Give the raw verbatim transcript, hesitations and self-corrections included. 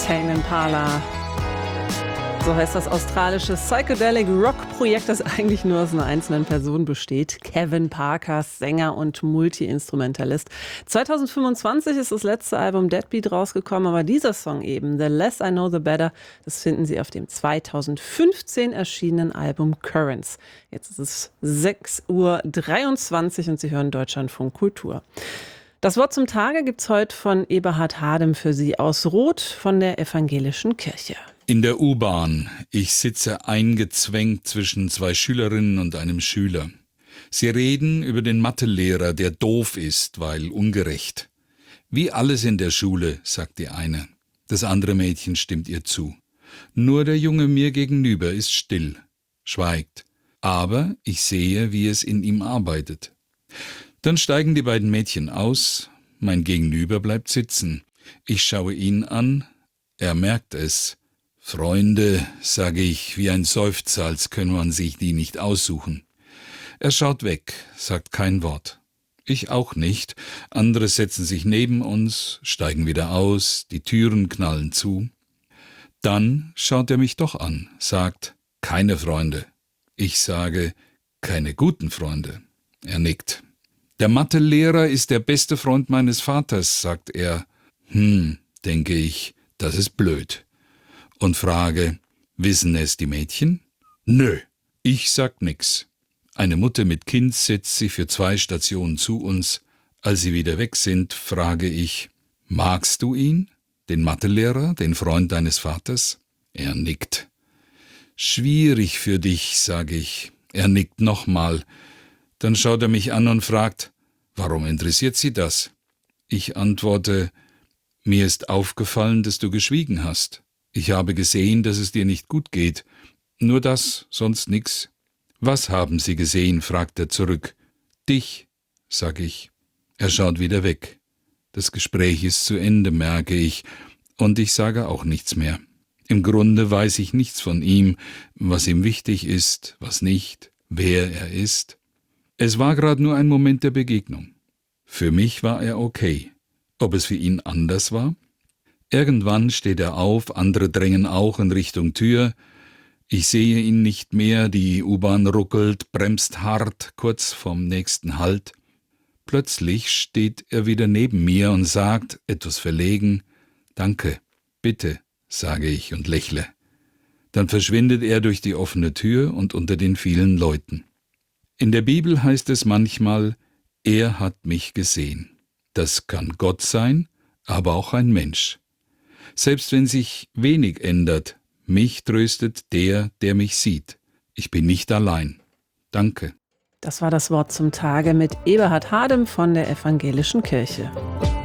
Tame Impala. So heißt das australische Psychedelic Rock Projekt, das eigentlich nur aus einer einzelnen Person besteht. Kevin Parker, Sänger und Multi-Instrumentalist. zweitausendfünfundzwanzig ist das letzte Album Deadbeat rausgekommen, aber dieser Song eben, The Less I Know The Better, das finden Sie auf dem zweitausendfünfzehn erschienenen Album Currents. Jetzt ist es sechs Uhr dreiundzwanzig und Sie hören Deutschlandfunk Kultur. Das Wort zum Tage gibt's heute von Eberhard Hadem für Sie aus Roth von der Evangelischen Kirche. In der U-Bahn. Ich sitze eingezwängt zwischen zwei Schülerinnen und einem Schüler. Sie reden über den Mathelehrer, der doof ist, weil ungerecht. Wie alles in der Schule, sagt die eine. Das andere Mädchen stimmt ihr zu. Nur der Junge mir gegenüber ist still, schweigt. Aber ich sehe, wie es in ihm arbeitet. Dann steigen die beiden Mädchen aus. Mein Gegenüber bleibt sitzen. Ich schaue ihn an. Er merkt es. Freunde, sage ich, wie ein Seufzer, als könne man sich die nicht aussuchen. Er schaut weg, sagt kein Wort. Ich auch nicht. Andere setzen sich neben uns, steigen wieder aus, die Türen knallen zu. Dann schaut er mich doch an, sagt, keine Freunde. Ich sage, keine guten Freunde. Er nickt. Der Mathelehrer ist der beste Freund meines Vaters, sagt er. Hm, denke ich, das ist blöd. Und frage, wissen es die Mädchen? Nö, ich sag nix. Eine Mutter mit Kind setzt sich für zwei Stationen zu uns. Als sie wieder weg sind, frage ich, magst du ihn, den Mathelehrer, den Freund deines Vaters? Er nickt. Schwierig für dich, sage ich. Er nickt nochmal. Dann schaut er mich an und fragt, warum interessiert Sie das? Ich antworte, mir ist aufgefallen, dass du geschwiegen hast. Ich habe gesehen, dass es dir nicht gut geht. Nur das, sonst nix. Was haben Sie gesehen? Fragt er zurück. Dich, sag ich. Er schaut wieder weg. Das Gespräch ist zu Ende, merke ich, und ich sage auch nichts mehr. Im Grunde weiß ich nichts von ihm, was ihm wichtig ist, was nicht, wer er ist. Es war gerade nur ein Moment der Begegnung. Für mich war er okay. Ob es für ihn anders war? Irgendwann steht er auf, andere drängen auch in Richtung Tür. Ich sehe ihn nicht mehr, die U-Bahn ruckelt, bremst hart, kurz vorm nächsten Halt. Plötzlich steht er wieder neben mir und sagt, etwas verlegen, »Danke, bitte«, sage ich und lächle. Dann verschwindet er durch die offene Tür und unter den vielen Leuten. In der Bibel heißt es manchmal, er hat mich gesehen. Das kann Gott sein, aber auch ein Mensch. Selbst wenn sich wenig ändert, mich tröstet der, der mich sieht. Ich bin nicht allein. Danke. Das war das Wort zum Tage mit Eberhard Hadem von der Evangelischen Kirche.